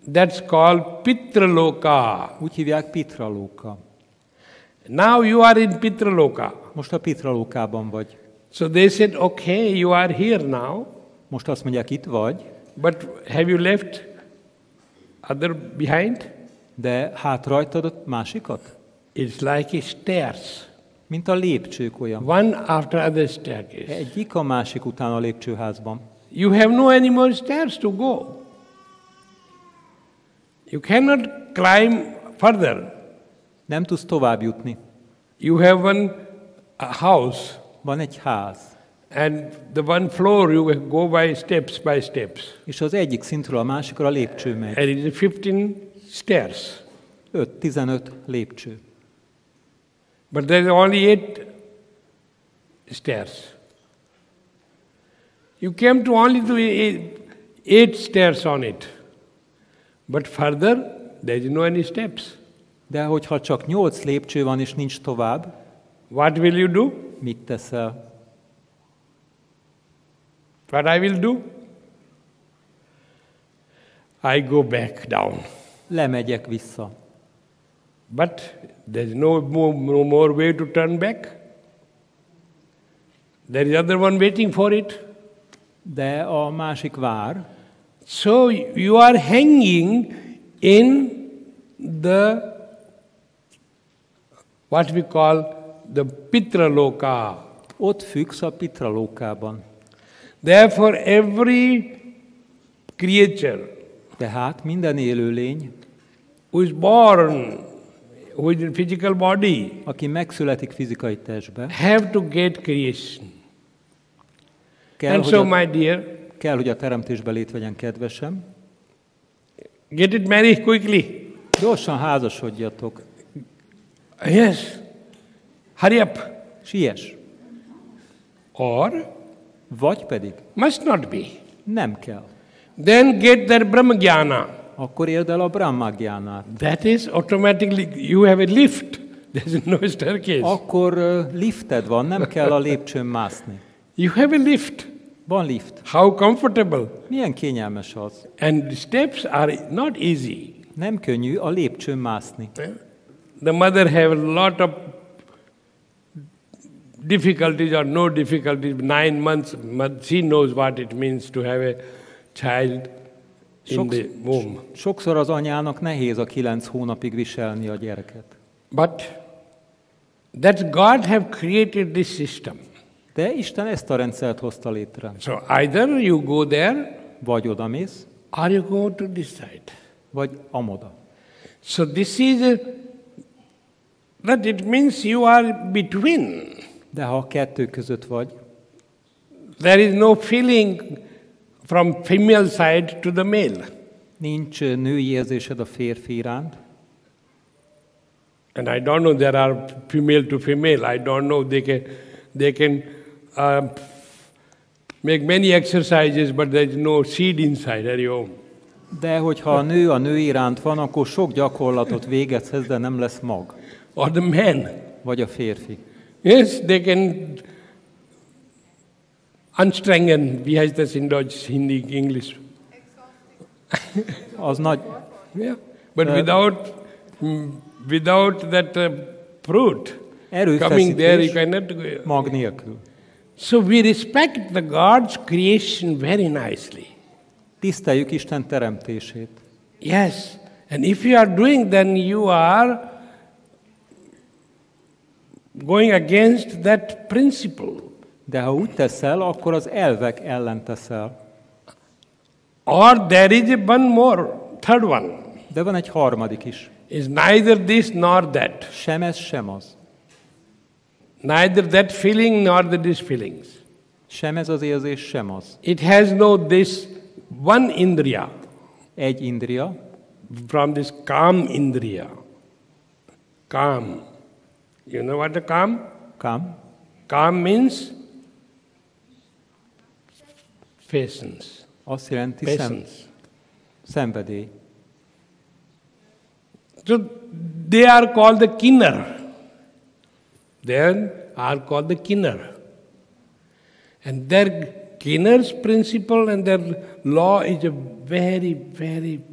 That's called Pitraloka. Úgy hívják Pitraloka. Now you are in Pitraloka. Most a Pitralokában vagy. So they said, okay, you are here now, Most azt mondják, itt vagy, but have you left other behind? de hátrajtad a másikat? It's like a stairs. Mint a lépcsők olyan. One after other staircase. Egyik a másik után a lépcsőházban. You have no any more stairs to go. You cannot climb further. Nem tudsz tovább jutni. You have one house, Van egy ház, and the one floor you go by steps. és az egyik szintről a másikra a lépcső megy. And it is 15 stairs. 5-15 lépcső. But there is only 8 stairs. You came to only to 8 stairs on it. But further, there is no any steps. De hogyha csak 8 lépcső van, és nincs tovább, What will you do? mit teszel? What I will do? I go back down. Lemegyek vissza. But there is no more way to turn back. There is other one waiting for it. De a másik vár. So you are hanging in the, what we call the Pitraloka. Ott függsz a Pitralókában. Therefore every creature Tehát minden élőlény, who is born, who is in physical body, aki megszületik fizikai testbe, have to get creation. kell, And so, my dear, hogy a teremtésbe lét vegyen, kedvesem. get it married quickly. Gyorsan házasodjatok. Yes. Hurry up. Siess. Or Vagy pedig must not be. nem kell. Then get their Brahmagyana. Akkor érd el a Brahmagyánát. That is automatically, you have a lift. There's no staircase. Akkor lifted van, nem kell a lépcsőn mászni. You have a lift. Van lift. How comfortable. Milyen kényelmes az. And the steps are not easy. Nem könnyű a lépcsőn mászni. The mother have a lot of difficulties or no difficulties. 9 months, she knows what it means to have a child in the womb. Sokszor az anyának nehéz a 9 hónapig viselni a gyereket. But that God have created this system. De Isten ezt a rendszert hozta létre. So either you go there, Vagy odamész, or you go to this side. vagy amoda. So this is that it means you are between. De ha a kettő között vagy, There is no feeling from female side to the male. nincs női érzésed a férfi iránt, And I don't know, there are female to female. I don't know, they can make many exercises, but there is no seed inside. Are you? de hogyha a nő iránt van, akkor sok gyakorlatot végezhetsz, de nem lesz mag. Or the man. Vagy a férfi. Yes, they can anstrengen. Wie heißt das in Deutsch, Hindi, English? Az nagy... Yeah. But without that fruit coming there, you cannot go. Mag nélkül. So we respect the God's creation very nicely. Tiszteljük Isten teremtését. Yes. And if you are doing, then you are going against that principle. De ha úgy teszel, akkor az elvek ellen teszel. Or there is one more, third one. De van egy harmadik is. Is neither this nor that. Sem ez, sem az. Neither that feeling nor these feelings. Sem ez az érzés, sem az. It has no this one indriya. Egy indriya. From this calm indriya. Calm. You know what a calm? Kam. Calm means patience. Azt jelenti Patience. szenvedély. So they are called the kinner. They are called the kinner. And their kinner's principle and their law is a very, very